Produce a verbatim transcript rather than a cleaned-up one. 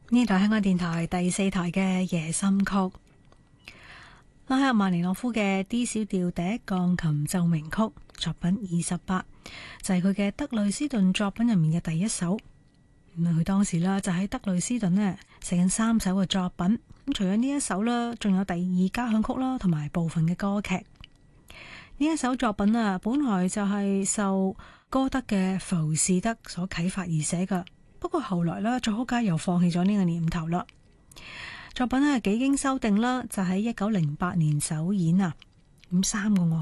呢度係香港電台第四台嘅夜心曲，拉赫曼尼諾夫嘅 D 小調第一鋼琴奏鳴曲作品二十八，就係佢嘅德累斯頓作品入面嘅第一首。咁佢當時啦就喺德累斯頓呢寫緊三首嘅作品，咁除咗呢一首啦，仲有第二交響曲啦，同埋部分嘅歌劇。呢一首作品啊，本來就係受歌德嘅浮士德所啟發而寫噶。不過後來咧，作曲家又放棄咗呢個念頭啦。作品咧幾經修訂啦，就喺一九零八年首演啊。咁三個樂